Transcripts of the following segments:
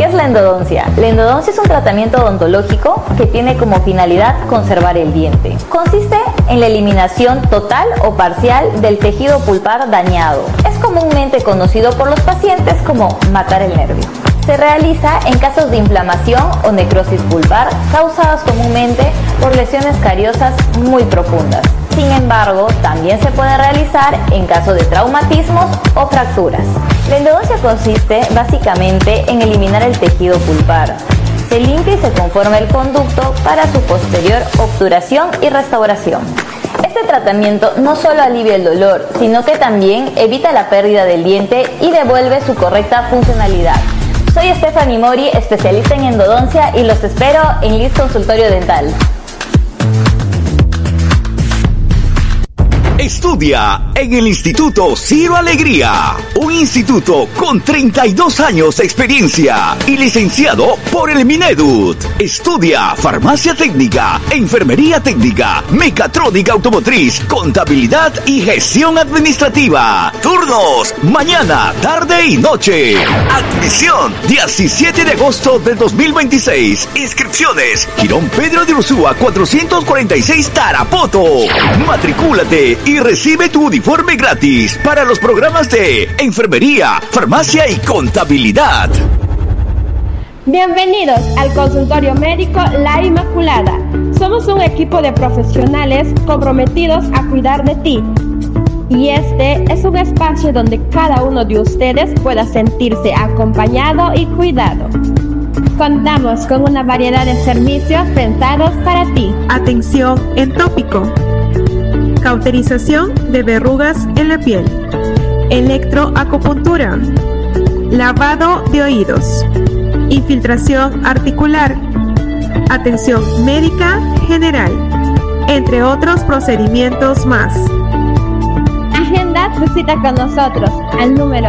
¿Qué es la endodoncia? La endodoncia es un tratamiento odontológico que tiene como finalidad conservar el diente. Consiste en la eliminación total o parcial del tejido pulpar dañado. Es comúnmente conocido por los pacientes como matar el nervio. Se realiza en casos de inflamación o necrosis pulpar causadas comúnmente por lesiones cariosas muy profundas. Sin embargo, también se puede realizar en caso de traumatismos o fracturas. La endodoncia consiste básicamente en eliminar el tejido pulpar. Se limpia y se conforma el conducto para su posterior obturación y restauración. Este tratamiento no solo alivia el dolor, sino que también evita la pérdida del diente y devuelve su correcta funcionalidad. Soy Stephanie Mori, especialista en endodoncia, y los espero en Liz Consultorio Dental. Estudia en el Instituto Ciro Alegría, un instituto con 32 años de experiencia y licenciado por el Minedut. Estudia farmacia técnica, enfermería técnica, mecatrónica automotriz, contabilidad y gestión administrativa. Turnos, mañana, tarde y noche. Admisión, 17 de agosto del 2026. Inscripciones, Girón Pedro de Ursúa 446 Tarapoto. Matricúlate y recibe tu uniforme gratis para los programas de enfermería, farmacia y contabilidad. Bienvenidos al consultorio médico La Inmaculada. Somos un equipo de profesionales comprometidos a cuidar de ti. Y este es un espacio donde cada uno de ustedes pueda sentirse acompañado y cuidado. Contamos con una variedad de servicios pensados para ti. Atención en tópico. Cauterización de verrugas en la piel. Electroacupuntura. Lavado de oídos. Infiltración articular. Atención médica general. Entre otros procedimientos más. Agenda tu cita con nosotros al número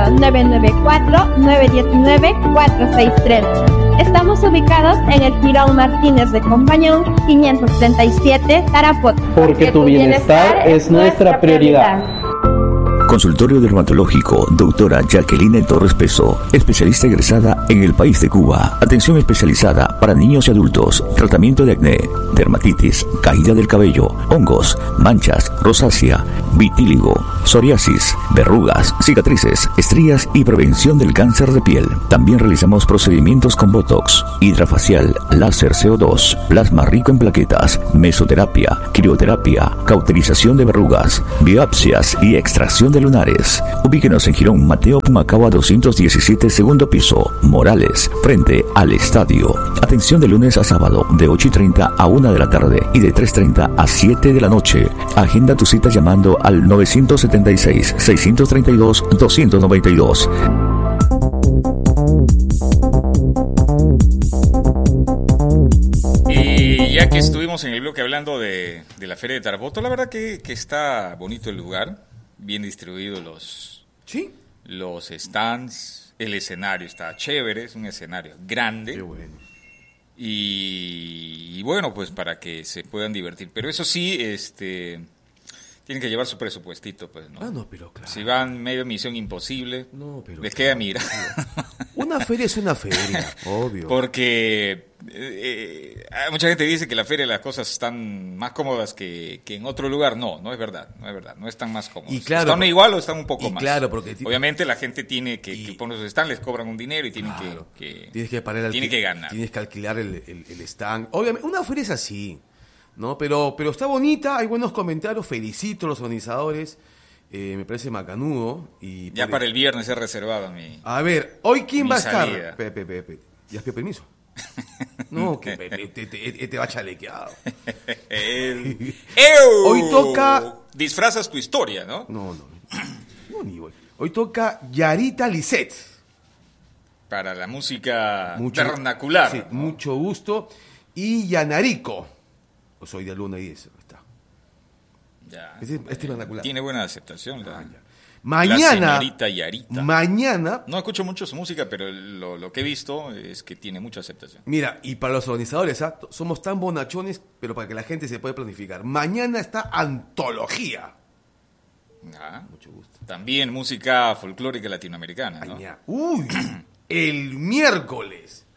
994-919-463. Estamos ubicados en el Girón Martínez de Compañón, 537 Tarapoto. Porque tu bienestar es nuestra prioridad. Consultorio Dermatológico, doctora Jacqueline Torres Peso, especialista egresada en el país de Cuba. Atención especializada para niños y adultos, tratamiento de acné, dermatitis, caída del cabello, hongos, manchas, rosácea, vitíligo, psoriasis, verrugas, cicatrices, estrías y prevención del cáncer de piel. También realizamos procedimientos con botox, hidrafacial, láser CO2, plasma rico en plaquetas, mesoterapia, crioterapia, cauterización de verrugas, biopsias y extracción de lunares. Ubíquenos en Girón Mateo Pumacahua 217, segundo piso, Morales, frente al estadio. Atención de lunes a sábado de 8:30 a 1 de la tarde y de 3:30 a 7 de la noche. Agenda tu cita llamando al 976-632-292. Y ya que estuvimos en el bloque hablando de la Feria de Tarapoto, la verdad que está bonito el lugar, bien distribuidos los stands, el escenario está chévere, es un escenario grande. Qué bueno. Y bueno, pues para que se puedan divertir. Pero eso sí, tienen que llevar su presupuestito, pues, ¿no? Ah, no, pero claro. Si van medio Misión Imposible, no, pero les queda mirar. Una feria es una feria, obvio. Porque mucha gente dice que la feria las cosas están más cómodas que en otro lugar. No es verdad, no están más cómodas. Y claro, están igual o están un poco más. Claro, porque obviamente la gente tiene que poner sus stands, les cobran un dinero y tienen tienes que parar tienen que ganar. Tienes que alquilar el stand. Obviamente, una feria es así, ¿no? Pero está bonita, hay buenos comentarios, felicito a los organizadores. Me parece macanudo. Y ya para el viernes es reservado mi. A ver, hoy quién va a estar. Salida. Pepe. ¿Ya has pedido permiso? No, que te va chalequeado. Hoy toca. Disfrazas tu historia, ¿no? No, ni voy. Hoy toca Yarita Lisset. Para la música vernacular. Sí, ¿no? Mucho gusto. Y Yanarico. Pues hoy de Luna y eso. Está. Ya. Este es vernacular. Tiene buena aceptación. Mañana. La señorita Yarita. Mañana. No escucho mucho su música, pero lo que he visto es que tiene mucha aceptación. Mira, y para los organizadores, somos tan bonachones, pero para que la gente se pueda planificar. Mañana está Antología. Mucho gusto. También música folclórica latinoamericana, ¿no? Uy, el miércoles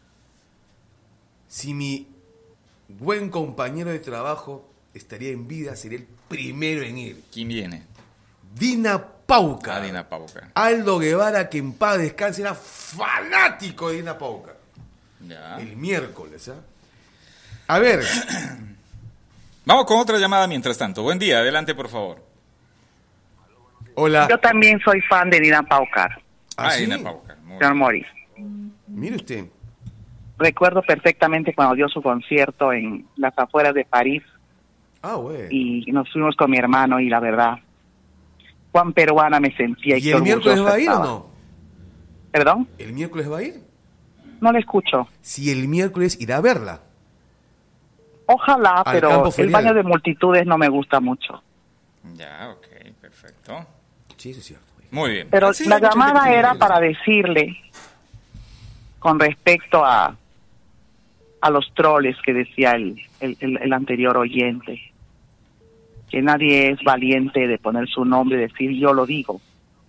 Si mi buen compañero de trabajo estaría en vida, sería el primero en ir. ¿Quién viene? Dina Pauca. Dina Pauca. Aldo Guevara, que en paz descanse, era fanático de Dina Pauca. Ya. El miércoles, ¿ah? A ver. Vamos con otra llamada mientras tanto. Buen día, adelante por favor. Hola. Yo también soy fan de Dina Paucar. ¿Sí? Dina Paucar. Señor Mori. Mire usted. Recuerdo perfectamente cuando dio su concierto en las afueras de París. Bueno. Y nos fuimos con mi hermano y la verdad, cuán peruana me sentía. ¿Y el miércoles va a ir o no? ¿Perdón? ¿El miércoles va a ir? No le escucho. Si el miércoles irá a verla. Ojalá, pero el baño de multitudes no me gusta mucho. Ya, ok, perfecto. Sí, eso es cierto. Muy bien. Pero Sí, la llamada era eso. para decirle, con respecto a los troles que decía el anterior oyente, que nadie es valiente de poner su nombre y decir yo lo digo.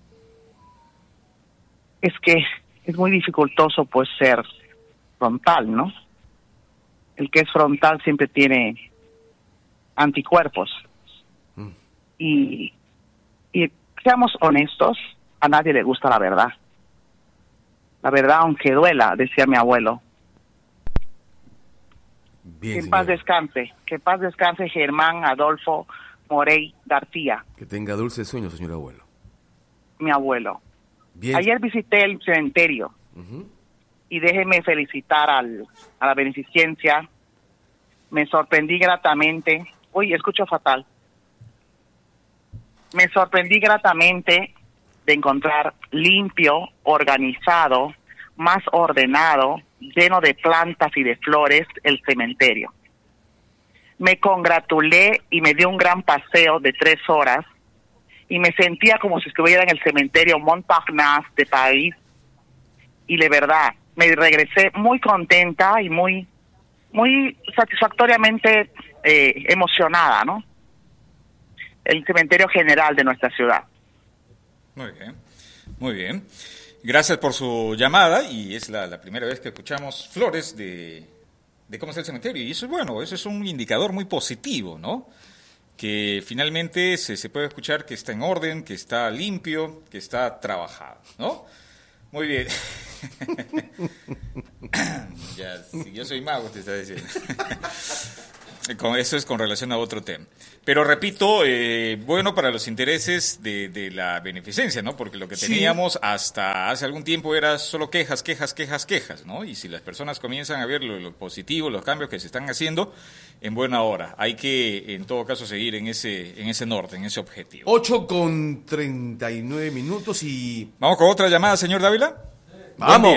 Es que es muy dificultoso pues ser frontal, ¿no? El que es frontal siempre tiene anticuerpos. Y seamos honestos, a nadie le gusta la verdad. La verdad, aunque duela, decía mi abuelo. Bien, que en paz descanse Germán Adolfo Morey García. Que tenga dulces sueños, señor abuelo. Mi abuelo. Bien. Ayer visité el cementerio. Y déjeme felicitar a la beneficencia. Me sorprendí gratamente. Uy, escucho fatal. Me sorprendí gratamente de encontrar limpio, organizado, más ordenado, lleno de plantas y de flores el cementerio. Me congratulé y me dio un gran paseo de 3 horas y me sentía como si estuviera en el cementerio Montparnasse de París. Y de verdad, me regresé muy contenta y muy satisfactoriamente emocionada, ¿no? El cementerio general de nuestra ciudad. Muy bien, muy bien. Gracias por su llamada y es la primera vez que escuchamos flores de cómo está el cementerio. Y eso es bueno, eso es un indicador muy positivo, ¿no? Que finalmente se puede escuchar que está en orden, que está limpio, que está trabajado, ¿no? Muy bien. Ya, si yo soy mago, te está diciendo. Eso es con relación a otro tema. Pero repito, bueno para los intereses de la beneficencia, ¿no? Porque lo que teníamos hasta hace algún tiempo era solo quejas, ¿no? Y si las personas comienzan a ver lo positivo, los cambios que se están haciendo, en buena hora. Hay que, en todo caso, seguir en ese norte, en ese objetivo. 8:39 y... ¿Vamos con otra llamada, señor Dávila? Vamos.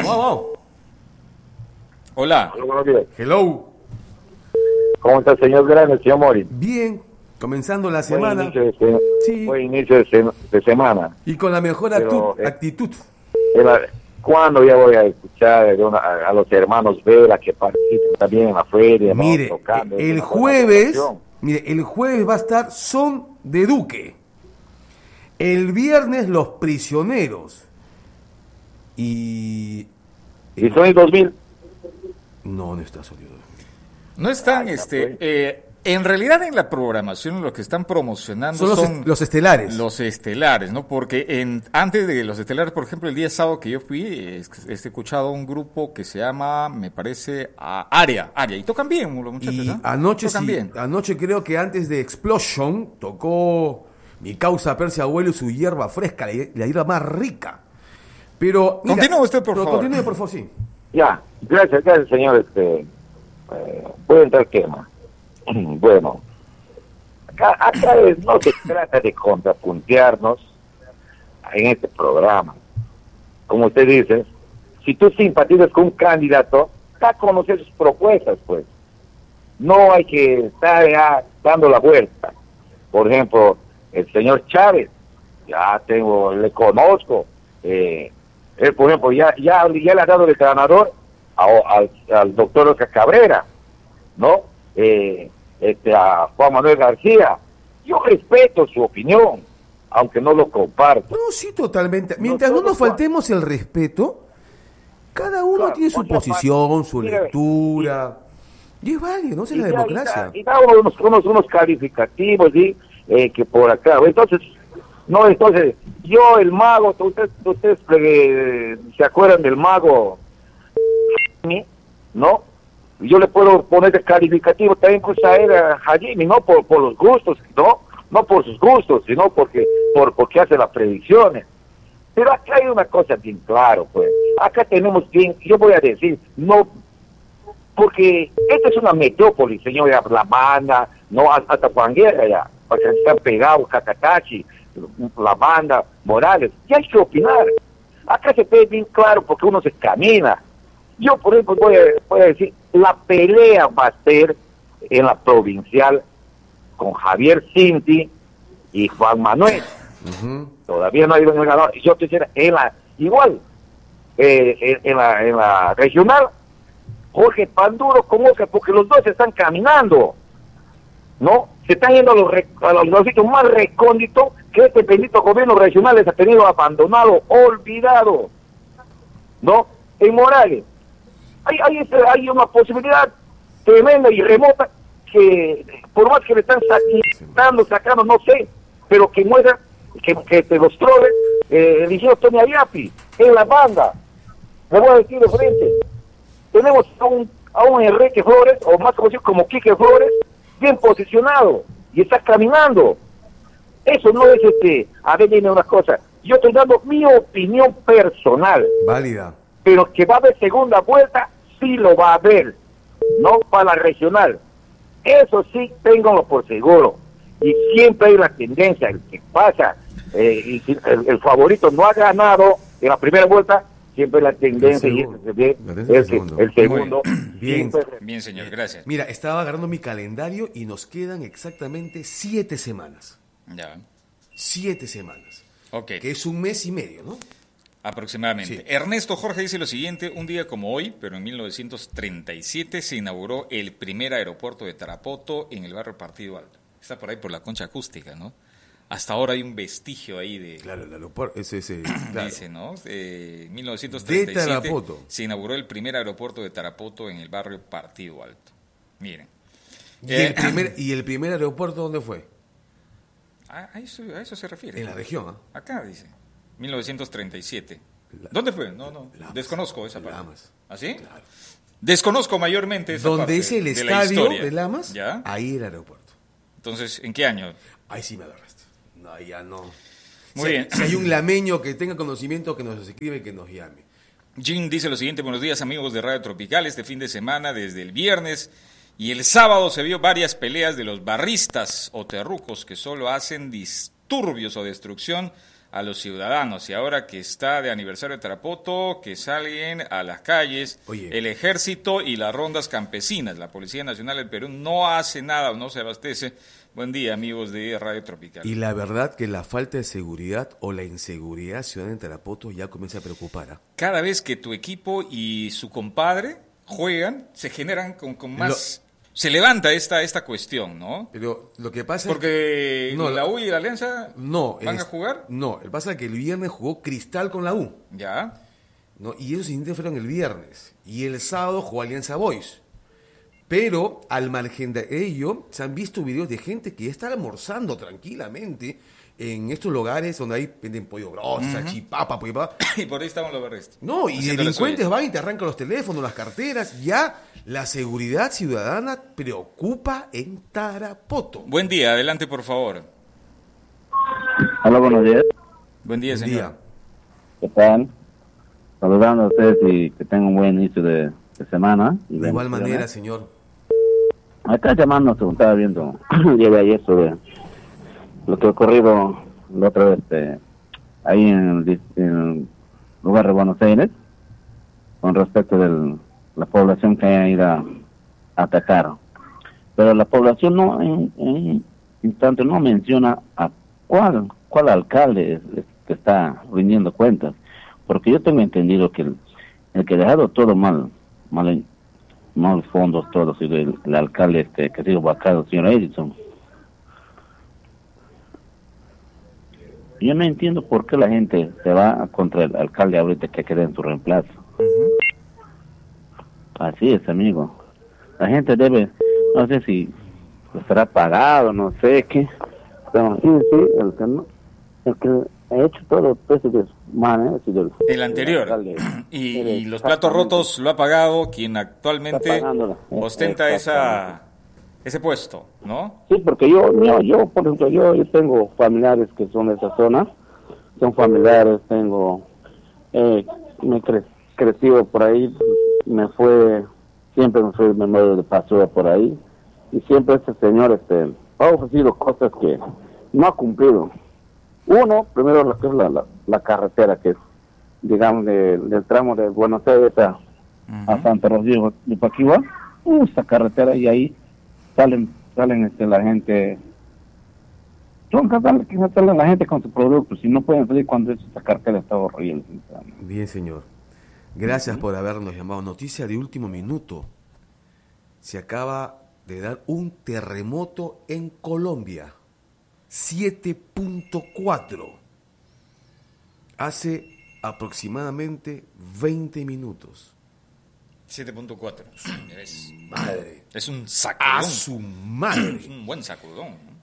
Hola. Hola, buenos días. Hello. ¿Cómo está el señor Grande, señor Mori? Bien, comenzando la semana. Buen inicio de semana. Y con la mejor actitud. ¿Cuándo ya voy a escuchar a los hermanos Vera que participan también en la feria? Mire, ¿no? Tocando, el jueves va a estar Son de Duque. El viernes Los Prisioneros. Y Sony 2000. No está Sony 2000. No están, en realidad en la programación lo que están promocionando son los estelares. Los estelares, ¿no? Porque antes de los estelares, por ejemplo, el día sábado que yo fui, he escuchado un grupo que se llama, me parece, Área, y tocan bien los muchachos, y ¿no? Anoche creo que antes de Explosion tocó Mi Causa Persia Abuelo y su hierba fresca, la hierba más rica. Pero mira, continúe usted, por favor. Continúe, por favor, sí. Ya, gracias, señor. Voy a entrar al tema. Bueno, acá no se trata de contrapuntearnos en este programa. Como usted dice, si tú simpatizas con un candidato, da a conocer sus propuestas, pues. No hay que estar ya dando la vuelta. Por ejemplo, el señor Chávez, le conozco. Él, por ejemplo, ya le ha dado el ganador al doctor Oscar Cabrera, ¿no? A Juan Manuel García. Yo respeto su opinión, aunque no lo comparto. No, sí, totalmente. Mientras no nos faltemos el respeto, Cada uno tiene su posición, su lectura. Y es válido, no es la democracia. Y da unos calificativos, ¿sí? Que por acá. Entonces, yo, el mago, ustedes se acuerdan del mago, ¿no? Yo le puedo poner el calificativo también pues a él, a Hajimi, no por los gustos, no por sus gustos, sino porque hace las predicciones. Pero acá hay una cosa bien claro, pues. Acá tenemos bien, yo voy a decir, no, porque esta es una metrópoli, señor, La Banda, no, hasta Juanguera ya, porque están pegados, Cacatachi, La Banda, Morales, ya hay que opinar. Acá se ve bien claro porque uno se camina. Yo, por ejemplo, voy a decir, la pelea va a ser en la provincial con Javier Cinti y Juan Manuel. Todavía no ha habido un ganador. Y yo te decía, en la regional, Jorge Panduro con Oscar, porque los dos están caminando, ¿no? Se están yendo a los sitios más recónditos que este bendito gobierno regional les ha tenido abandonado, olvidado, ¿no? En Morales hay una posibilidad tremenda y remota que, por más que le están sacando, no sé, pero que muestra que te los troles, el ingeniero Tony Ayapi, en La Banda, le voy a decir de frente, tenemos a un Enrique Flores, o más conocido como Quique Flores, bien posicionado, y está caminando. Eso no es a ver, dime una cosa, yo estoy dando mi opinión personal. Válida. Pero que va a haber segunda vuelta, sí lo va a haber, no para la regional. Eso sí, ténganlo por seguro. Y siempre hay la tendencia, el que pasa, y si el favorito no ha ganado en la primera vuelta, siempre la tendencia es que el segundo. Bien, señor, gracias. Mira, estaba agarrando mi calendario y nos quedan exactamente 7 semanas. Ya. 7 semanas. Ok. Que es un mes y medio, ¿no? Aproximadamente. Sí. Ernesto Jorge dice lo siguiente: un día como hoy, pero en 1937, se inauguró el primer aeropuerto de Tarapoto en el barrio Partido Alto. Está por ahí por la concha acústica, ¿no? Hasta ahora hay un vestigio ahí de... Claro, el aeropuerto, claro. Dice, ¿no? 1937 de Tarapoto. Se inauguró el primer aeropuerto de Tarapoto en el barrio Partido Alto. Miren. ¿Y el primer aeropuerto dónde fue? A eso se refiere. En la región, ¿ah? Acá dice. 1937. ¿Dónde fue? No. Lamas. Desconozco esa parte. Lamas. ¿Así? Claro. Desconozco mayormente esa parte. ¿Dónde es el estadio de Lamas? ¿Ya? Ahí el aeropuerto. Entonces, ¿en qué año? Ahí sí me agarraste. No, ya no. Muy bien. Si hay un lameño que tenga conocimiento, que nos escribe, que nos llame. Jim dice lo siguiente: buenos días, amigos de Radio Tropical. Este fin de semana, desde el viernes y el sábado, se vio varias peleas de los barristas o terrucos que solo hacen disturbios o destrucción a los ciudadanos. Y ahora que está de aniversario de Tarapoto, que salgan a las calles. Oye, el ejército y las rondas campesinas. La Policía Nacional del Perú no hace nada o no se abastece. Buen día, amigos de Radio Tropical. Y la verdad que la falta de seguridad o la inseguridad ciudadana en Tarapoto ya comienza a preocupar, ¿eh? Cada vez que tu equipo y su compadre juegan, se generan con más... Se levanta esta cuestión, ¿no? Pero lo que pasa porque es que la U y la Alianza van a jugar. No, el pasa es que el viernes jugó Cristal con la U. Ya. ¿No? Y esos incidentes fueron el viernes. Y el sábado jugó Alianza Boys. Pero al margen de ello, se han visto videos de gente que ya está almorzando tranquilamente en estos lugares donde hay venden pollo brosa, chipapa, pollo papa. Y por ahí estaban los barristas. No, y delincuentes van y te arrancan los teléfonos, las carteras. Ya la seguridad ciudadana preocupa en Tarapoto. Buen día, adelante por favor. Hola, buenos días. Buen día, señor. Día. ¿Qué tal? Saludando a ustedes y que tengan un buen inicio de semana. De igual manera, señor. Acá llamando, estaba viendo el día de ayer sobre lo que ha ocurrido la otra vez ahí en el lugar de Buenos Aires con respecto de la población que ha ido a atacar. Pero la población no en instante no menciona a cuál alcalde es que está rindiendo cuentas, porque yo tengo entendido que el que ha dejado todo mal fondos todos, y el alcalde que ha sido vacado, el señor Edison. Yo no entiendo por qué la gente se va contra el alcalde ahorita que queda en su reemplazo. Así es, amigo. La gente debe, no sé si estará pagado, no sé qué. Pero sí, el que ha hecho todo eso de man, el anterior. Y los platos rotos lo ha pagado quien actualmente ostenta ese puesto, ¿no? Sí, porque yo, por ejemplo, yo tengo familiares que son de esa zona. Son familiares, me crecido por ahí, siempre me fue medio de paseo por ahí, y siempre este señor ha ofrecido cosas que no ha cumplido. Uno, primero lo que es la carretera, que es, digamos, del tramo de Buenos Aires a Santa Rosa de Paquigua, esta carretera, y ahí salen la gente. Son que salen la gente con sus productos y no pueden salir cuando esta cartera está horrible. Bien, señor. Gracias por habernos llamado. Noticia de último minuto. Se acaba de dar un terremoto en Colombia. 7.4. Hace aproximadamente 20 minutos. 7.4. Madre. Es un sacudón. A su madre. Es un buen sacudón.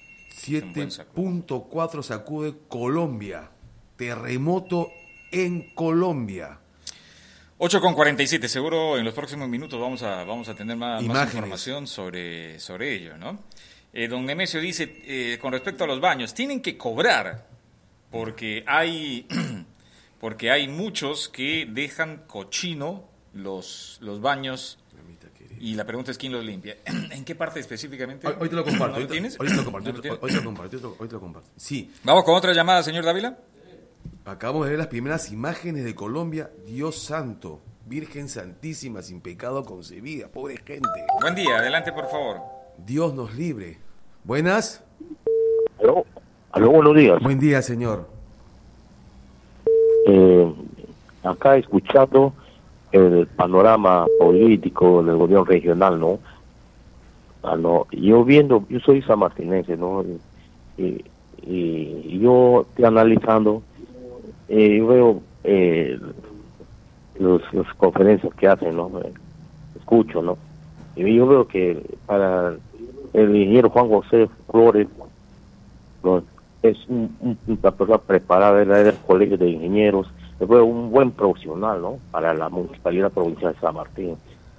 7.4 sacude Colombia. Terremoto en Colombia. 8:47. Seguro en los próximos minutos vamos a tener más información sobre ello, ¿no? Don Nemesio dice, con respecto a los baños, tienen que cobrar porque hay muchos que dejan cochino los baños. Y la pregunta es quién los limpia. ¿En qué parte específicamente? Hoy te lo comparto. ¿No lo tienes? Hoy te lo comparto. Sí. Vamos con otra llamada, señor Dávila. Acabamos de ver las primeras imágenes de Colombia. Dios santo, Virgen Santísima, sin pecado concebida. Pobre gente. Buen día, adelante por favor. Dios nos libre. ¿Buenas? Aló, buenos días. Buen día, señor. Acá escuchando el panorama político del gobierno regional, ¿no? Yo soy sanmartinense, ¿no? Y yo estoy analizando, yo veo las conferencias que hacen, ¿no? Escucho, ¿no? Y yo veo que para el ingeniero Juan José Flores, ¿no? Es una persona preparada, era del colegio de ingenieros, fue un buen profesional, ¿no? Para la municipalidad provincial de San Martín.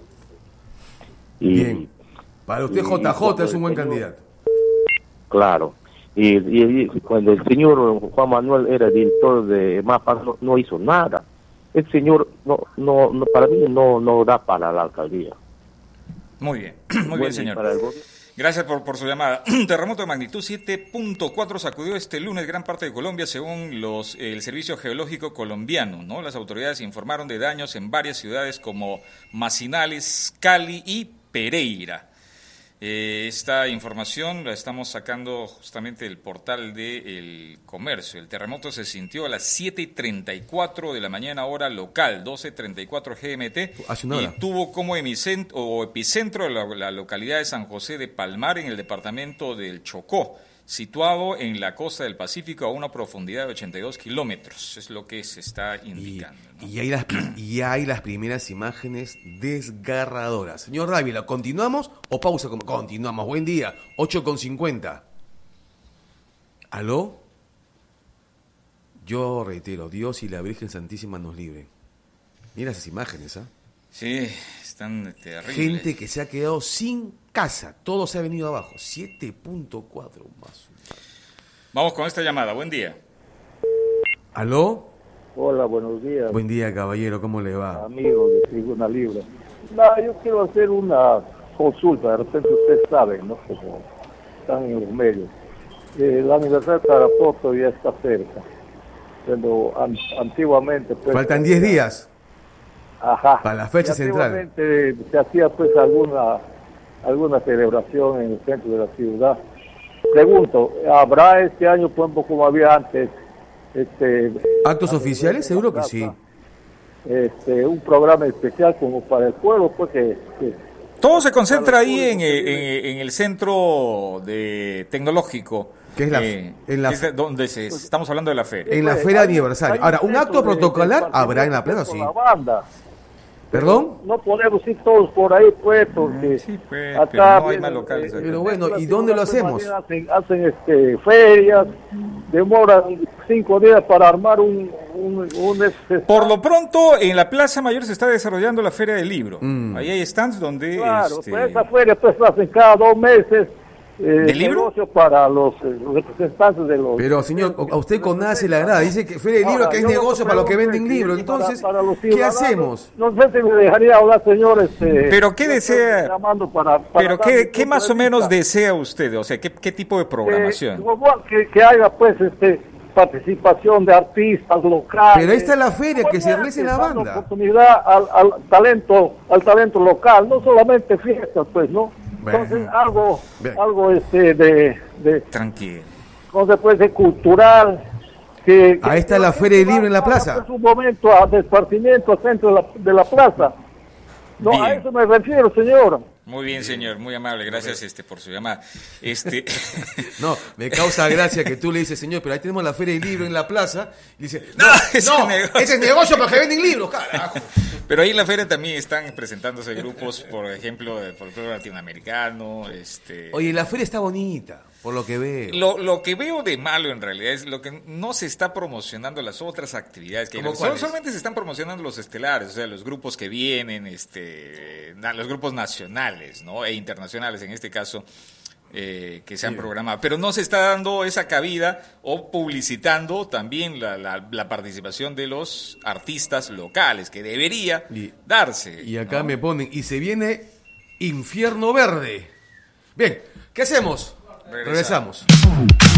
Bien. Para usted JJ es un buen candidato. Claro. Y cuando el señor Juan Manuel era director de MAPA, no hizo nada. El señor no para mí no da para la alcaldía. Muy bien, bien, señor. Gracias por su llamada. Un terremoto de magnitud 7.4 sacudió este lunes gran parte de Colombia, según el Servicio Geológico Colombiano, ¿no? Las autoridades informaron de daños en varias ciudades como Manizales, Cali y Pereira. Esta información la estamos sacando justamente del portal del Comercio. El terremoto se sintió a las 7:34 de la mañana, hora local, 12:34 GMT, y tuvo como epicentro la localidad de San José de Palmar, en el departamento del Chocó, situado en la costa del Pacífico a una profundidad de 82 kilómetros. Es lo que se está indicando, ¿no? Y hay las primeras imágenes desgarradoras. Señor Dávila, ¿continuamos o pausa? Continuamos. Buen día, 8:50. ¿Aló? Yo reitero, Dios y la Virgen Santísima nos libren. Mira esas imágenes, ¿ah? Sí, están terribles. Gente que se ha quedado sin casa, todo se ha venido abajo. 7.4 más. Vamos con esta llamada, buen día. ¿Aló? Hola, buenos días. Buen día, caballero, ¿cómo le va? Amigo de Tribuna Libre. Yo quiero hacer una consulta, de repente ustedes saben, ¿no? Como están en los medios. El aniversario de Tarapoto ya está cerca. Pero antiguamente... Pues, faltan 10 días. Ajá. Para la fecha central. Antiguamente se hacía pues alguna celebración en el centro de la ciudad. Pregunto, ¿habrá este año, pues, como había antes, actos oficiales? Seguro que sí. Un programa especial como para el pueblo, pues que todo se concentra ahí en el centro tecnológico, que es donde estamos hablando de la feria. En la feria de aniversario. Ahora, un acto protocolar habrá en la plaza, sí. ¿Perdón? No podemos ir todos por ahí, pues, porque pues, acá pero no hay más locales. Pero bueno, ¿y dónde lo hacemos? Hacen ferias, demoran 5 días para armar un Por lo pronto, en la Plaza Mayor se está desarrollando la Feria del Libro. Ahí hay stands donde... Claro, pues esa feria pues hacen cada 2 meses. ¿De libro? Negocio para los representantes de los... Pero señor, a usted con nada se le agrada. Dice que Feria del Libro que es negocio para los que venden libros. Entonces, para ¿qué hacemos? No sé si me dejaría hablar, señor. ¿Pero qué desea? ¿Pero qué más o menos de desea usted? O sea, ¿qué tipo de programación? Que haya pues participación de artistas locales. Pero ahí está la feria, que se realice la banda. Oportunidad al talento local, no solamente fiestas, pues, ¿no? Entonces, algo de tranquilo. ¿Cómo se puede decir? Cultural. Ahí está la Feria del Libro en la plaza. Es un momento de esparcimiento al centro de la plaza. No, bien. A eso me refiero, señora. Muy bien, señor, muy amable, gracias por su llamada. No, me causa gracia que tú le dices, señor, pero ahí tenemos la Feria del Libro en la plaza, y dice, ese es negocio para que venden libros, carajo. Pero ahí en la feria también están presentándose grupos, por ejemplo, de folclore latinoamericano. Oye, la feria está bonita, por lo que veo. Lo que veo de malo en realidad es lo que no se está promocionando las otras actividades que hay. Solamente se están promocionando los estelares, o sea, los grupos que vienen, los grupos nacionales, ¿no? E internacionales en este caso. Que se han programado, pero no se está dando esa cabida o publicitando también la participación de los artistas locales, que debería darse. Y acá me ponen, y se viene Infierno Verde. Bien, ¿qué hacemos? Regresamos.